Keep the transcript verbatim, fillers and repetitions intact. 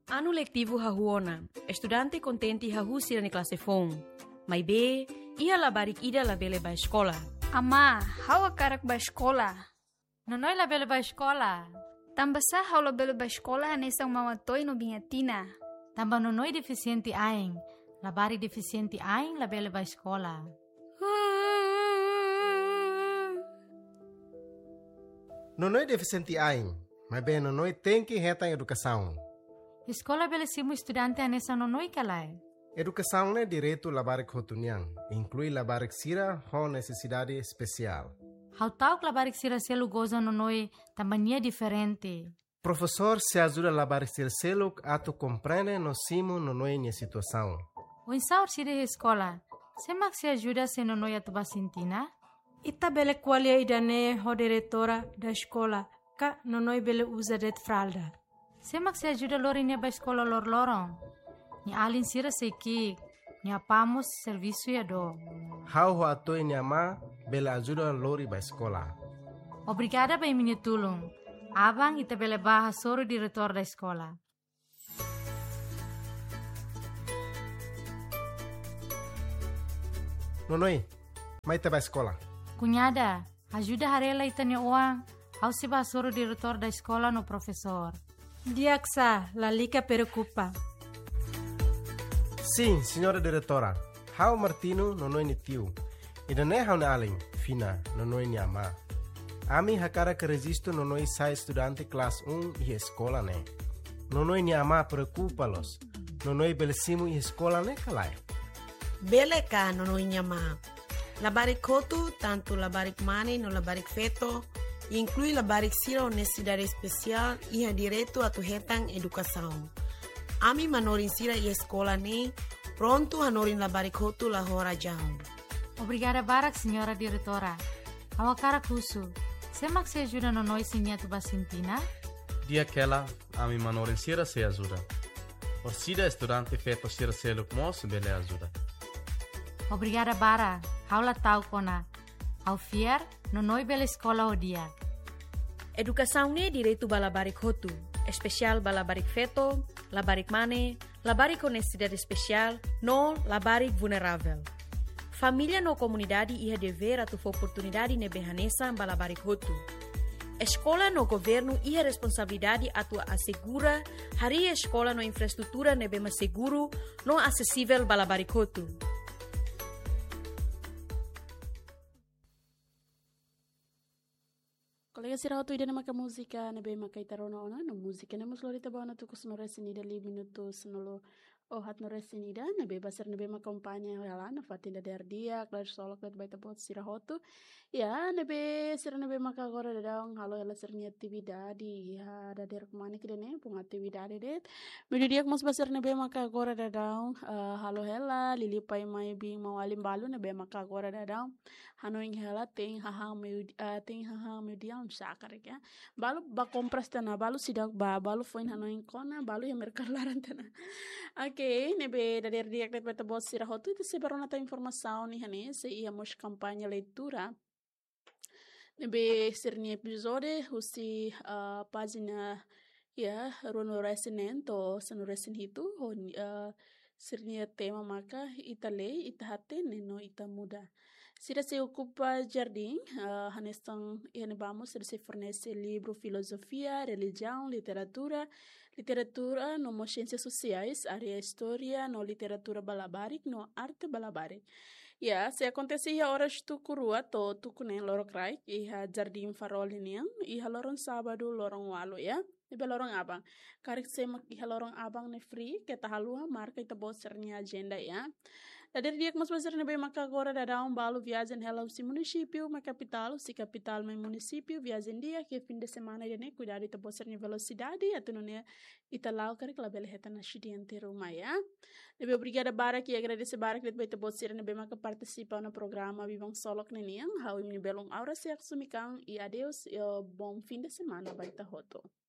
Ano letivo hahuona, estudante contente hahusira ni classe fon. Mai be, ia labarik ida labele ba escola. Ama, hawa karak ba escola? Nonoi labele ba escola? Tamba sa hawa labele ba escola hanesang mamatoy no bingatina. Tamba nonoi deficiente aing, labari deficiente aing labele ba escola. Nonoi deficiente aing, mas bem nonoi tem que reta em educação. Escola belesimo estudante anessa nonoi kalai. Educação é direito labarik hotuniang, inclui labarik sira com necessidade especial. How tau labarik sira selu goza nonoi tambania diferente. Professor se ajuda labarik sira selu ato compreende no simo nonoi nia situação. O insaur sira escola, semak se ajuda se nonoi atuba sintina? Ita bele qualia idane ho diretora da escola, ka nonoi bele usa det fralda. Semak se ajuda lori nia ba escola lor lorong. Ni alin sira seiki, ni apamos serviço ya do. How ho atoi nia ma bele ajuda lori ba escola. Obrigada ba imini tulung. Abang ita bele baha soro diretor da escola. Nonoi, mai te ba escola. Cunhada, ajuda harela ita ni uang. Au se ba soro diretor da escola no professor. Diaksa, la lica preocupa. Sim, senhora diretora. How Martino nonoi ni tiu. Ida ne how na alin, fina, nonoi ni ama. Ami hakara que resisto nonoi sai estudante classe um e escola ne. Nonoi ni ama preocupa-los. Nonoi belesimu e escola ne kalai. Bele ka nonoi ni ama. Labarik kotu, tanto labarik mani no labarik feto, inclui labarik sira honestidade especial e ha direito a tu hetang educação. Ami manorin sira e escola ne, pronto hanorin labarik kotu la hora jam. Obrigada barak, senhora diretora. Awakara kusu. Semak se ajuda no noi sinha tu basintina? Dia aquela, ami manorin sira se ajuda. Orsida estudante feto sira se luk mos bele ajuda. Obrigada bara. Haula tau kona. Au fier, no noi bela escola o dia. Educação ne direito ba labarik hotu, especial ba labarik feto, labarik mane, labarik honestidade especial, no labarik vulnerável. Família no comunidade ia dever a tu oportunidade ne behanesa ba labarik hotu. Escola no governo ia responsabilidade a tu assegura hari escola no infraestrutura ne bema seguro no acessível ba labarik hotu. Kolega sira tu ida maka música nebe maka itarona ona no música nemos lorita bana tu kusno resinida li minutos nolo o hat no resinida nebe basar nebe maka companhia ela na fatinda der dia claro solo que baita bot sira hotu ya nebe sira nebe maka agora daung halo ela serni atividade ya da der kumani kidene pung atividade det medio dia mas basar nebe maka agora daung halo ela lili pai mai bing mawalim balu nebe maka agora daung hanoing ela tem haha meu tem haha meu dia sakar ya balu ba compras tana balu sidak ba balu foi hanoing kona balu ya merkar larantana ok nebe da der dia que beta bot sira hotu itu sebarona ta informação ni hane se ia mos campanha leitura nebe serni episode husi uh, página ya rono resinento sano resin hitu uh, serni tema maka itale itahate neno ita muda. Sira se ocupa jardim, uh, hanestang ihane vamos, sira se fornece livro, filosofia, religião, literatura, literatura no ciências sociais, área história, no literatura balabarik, no arte balabarik. Ya, se acontece ia horas tu kurua to tu kunen lorok rai, iha jardim farol ini, iha lorong sábado lorong walo ya. Iba lorong abang. Karik se mak iha lorong abang ne free, kita halua marca ita bosernya agenda ya. Dari dia mas basar nebe maka agora da um balo viagem ela si município, ma capital, si capital ma município, viagem dia que fim de semana de ne cuidado ita bosernya velocidade, atu ne ita lau karik la bele heta na shidiante rumah ya. Nebe obrigada barak e agradece barak det beta boser nebe maka participa no programa Vivang Solok neniang, hau imni belong aura se aksumikang e adeus, e bom fim de semana baita hoto.